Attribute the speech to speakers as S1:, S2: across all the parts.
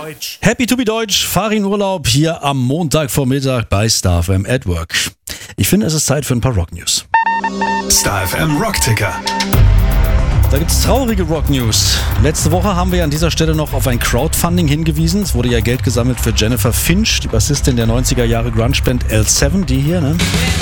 S1: Deutsch.
S2: Happy to be Deutsch, Farin Urlaub hier am Montagvormittag bei Star FM at Work. Ich finde, es ist Zeit für ein paar Rock-News.
S1: Star FM Rockticker.
S2: Da gibt's traurige Rock-News. Letzte Woche haben wir an dieser Stelle noch auf ein Crowdfunding hingewiesen. Es wurde ja Geld gesammelt für Jennifer Finch, die Bassistin der 90er Jahre Grunge-Band L7, die hier, ne?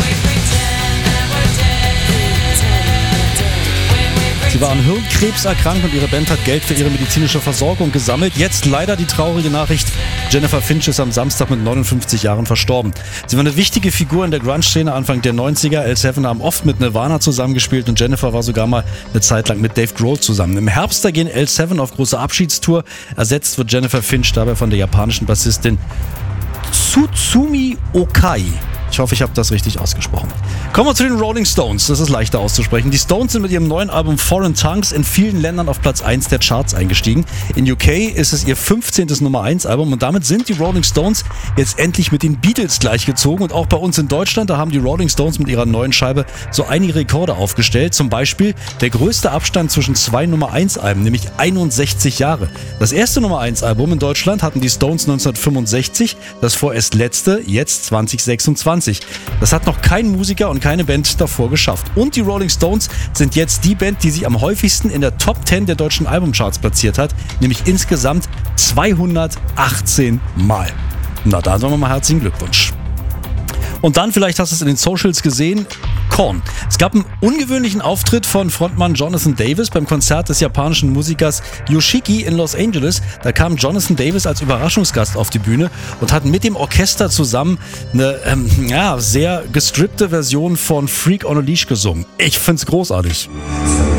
S2: Sie war an Hirnkrebs erkrankt und ihre Band hat Geld für ihre medizinische Versorgung gesammelt. Jetzt leider die traurige Nachricht, Jennifer Finch ist am Samstag mit 59 Jahren verstorben. Sie war eine wichtige Figur in der Grunge-Szene Anfang der 90er. L7 haben oft mit Nirvana zusammengespielt und Jennifer war sogar mal eine Zeit lang mit Dave Grohl zusammen. Im Herbst da gehen L7 auf große Abschiedstour. Ersetzt wird Jennifer Finch dabei von der japanischen Bassistin Tsutsumi Okai. Ich hoffe, ich habe das richtig ausgesprochen. Kommen wir zu den Rolling Stones. Das ist leichter auszusprechen. Die Stones sind mit ihrem neuen Album Foreign Tongues in vielen Ländern auf Platz 1 der Charts eingestiegen. In UK ist es ihr 15. Nummer 1 Album und damit sind die Rolling Stones jetzt endlich mit den Beatles gleichgezogen. Und auch bei uns in Deutschland, da haben die Rolling Stones mit ihrer neuen Scheibe so einige Rekorde aufgestellt. Zum Beispiel der größte Abstand zwischen zwei Nummer 1 Alben, nämlich 61 Jahre. Das erste Nummer 1 Album in Deutschland hatten die Stones 1965, das vorerst letzte jetzt 2026. Das hat noch kein Musiker und keine Band davor geschafft. Und die Rolling Stones sind jetzt die Band, die sich am häufigsten in der Top 10 der deutschen Albumcharts platziert hat, nämlich insgesamt 218 Mal. Na, da sagen wir mal herzlichen Glückwunsch. Und dann, vielleicht hast du es in den Socials gesehen, Korn. Es gab einen ungewöhnlichen Auftritt von Frontmann Jonathan Davis beim Konzert des japanischen Musikers Yoshiki in Los Angeles. Da kam Jonathan Davis als Überraschungsgast auf die Bühne und hat mit dem Orchester zusammen eine sehr gestrippte Version von Freak on a Leash gesungen. Ich find's großartig.